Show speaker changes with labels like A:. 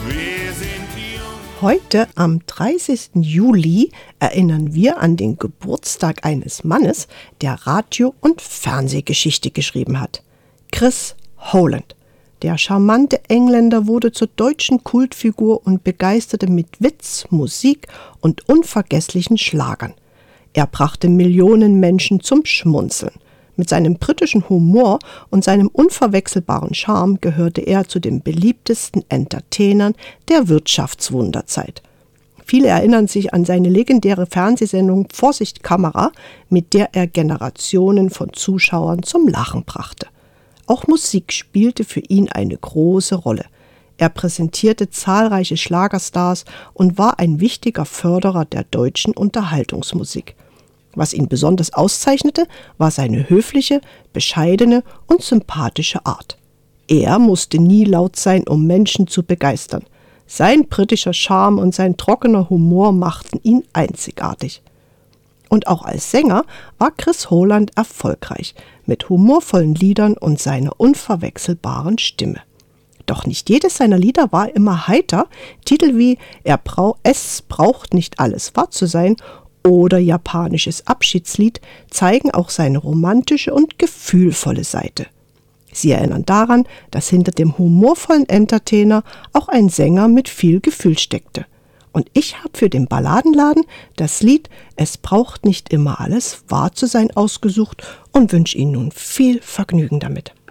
A: Wir sind jung.
B: Heute, am 30. Juli, erinnern wir an den Geburtstag eines Mannes, der Radio- und Fernsehgeschichte geschrieben hat. Chris Howland. Der charmante Engländer wurde zur deutschen Kultfigur und begeisterte mit Witz, Musik und unvergesslichen Schlagern. Er brachte Millionen Menschen zum Schmunzeln. Mit seinem britischen Humor und seinem unverwechselbaren Charme gehörte er zu den beliebtesten Entertainern der Wirtschaftswunderzeit. Viele erinnern sich an seine legendäre Fernsehsendung Vorsicht Kamera, mit der er Generationen von Zuschauern zum Lachen brachte. Auch Musik spielte für ihn eine große Rolle. Er präsentierte zahlreiche Schlagerstars und war ein wichtiger Förderer der deutschen Unterhaltungsmusik. Was ihn besonders auszeichnete, war seine höfliche, bescheidene und sympathische Art. Er musste nie laut sein, um Menschen zu begeistern. Sein britischer Charme und sein trockener Humor machten ihn einzigartig. Und auch als Sänger war Chris Howland erfolgreich, mit humorvollen Liedern und seiner unverwechselbaren Stimme. Doch nicht jedes seiner Lieder war immer heiter. Titel wie Es braucht nicht alles wahr zu sein oder japanisches Abschiedslied zeigen auch seine romantische und gefühlvolle Seite. Sie erinnern daran, dass hinter dem humorvollen Entertainer auch ein Sänger mit viel Gefühl steckte. Und ich habe für den Balladenladen das Lied Es braucht nicht immer alles wahr zu sein ausgesucht und wünsche Ihnen nun viel Vergnügen damit.